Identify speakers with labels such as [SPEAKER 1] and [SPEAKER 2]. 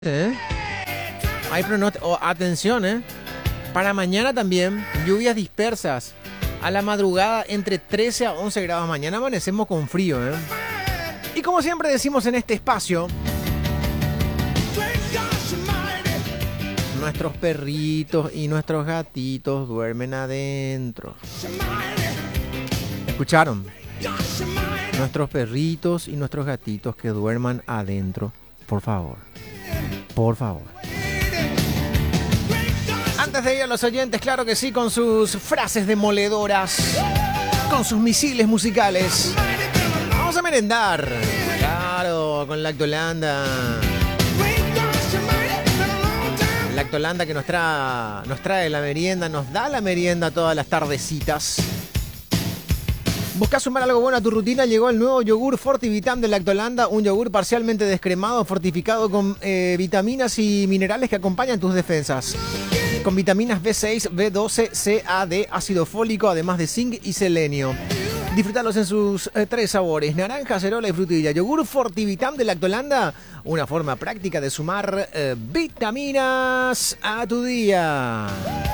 [SPEAKER 1] Hay atención, para mañana también, lluvias dispersas. A la madrugada entre 13 a 11 grados. Mañana amanecemos con frío, Y como siempre decimos en este espacio, nuestros perritos y nuestros gatitos duermen adentro. ¿Escucharon? Nuestros perritos y nuestros gatitos que duerman adentro, por favor. Por favor. Antes de ir a los oyentes, claro que sí, con sus frases demoledoras, con sus misiles musicales. Vamos a merendar. Claro, con Lactolanda. Lactolanda que nos trae la merienda, nos da la merienda todas las tardecitas. ¿Buscas sumar algo bueno a tu rutina? Llegó el nuevo yogur Fortivitam de Lactolanda, un yogur parcialmente descremado, fortificado con vitaminas y minerales que acompañan tus defensas. Con vitaminas B6, B12, C, A, D, ácido fólico, además de zinc y selenio. Disfrútalos en sus 3 sabores, naranja, acerola y frutilla. Yogur Fortivitam de Lactolanda, una forma práctica de sumar vitaminas a tu día.